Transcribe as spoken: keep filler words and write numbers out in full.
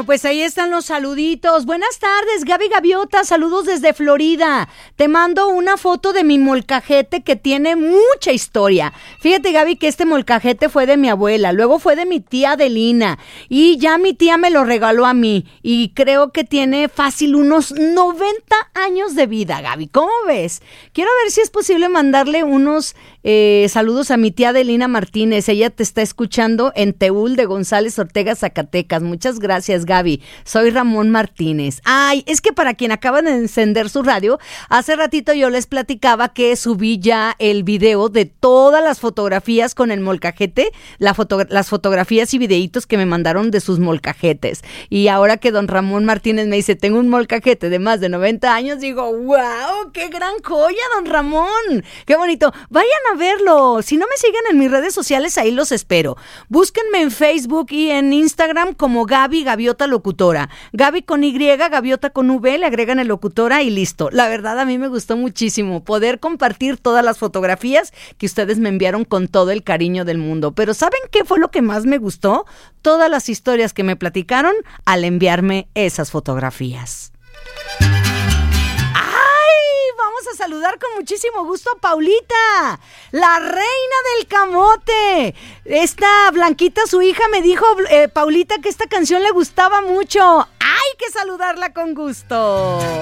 Bueno, pues ahí están los saluditos. Buenas tardes, Gaby Gaviota, saludos desde Florida. Te mando una foto de mi molcajete que tiene mucha historia. Fíjate, Gaby, que este molcajete fue de mi abuela, luego fue de mi tía Adelina y ya mi tía me lo regaló a mí y creo que tiene fácil unos noventa años de vida, Gaby. ¿Cómo ves? Quiero ver si es posible mandarle unos eh, saludos a mi tía Adelina Martínez. Ella te está escuchando en Teúl de González Ortega, Zacatecas. Muchas gracias, Gaby. Soy Ramón Martínez. Ay, es que para quien acaba de encender su radio, hace ratito yo les platicaba que subí ya el video de todas las fotografías con el molcajete, la foto, las fotografías y videitos que me mandaron de sus molcajetes. Y ahora que don Ramón Martínez me dice, tengo un molcajete de más de noventa años, digo, wow, qué gran joya, don Ramón. Qué bonito. Vayan a verlo. Si no me siguen en mis redes sociales, ahí los espero. Búsquenme en Facebook y en Instagram como Gaby Gaviota Locutora. Gaby con Y, Gaviota con V, le agregan el locutora y listo. La verdad, a mí me gustó muchísimo poder compartir todas las fotografías que ustedes me enviaron con todo el cariño del mundo. Pero ¿saben qué fue lo que más me gustó? Todas las historias que me platicaron al enviarme esas fotografías. Vamos a saludar con muchísimo gusto a Paulita, la reina del camote. Esta Blanquita, su hija, me dijo, eh, Paulita, que esta canción le gustaba mucho. ¡Hay que saludarla con gusto!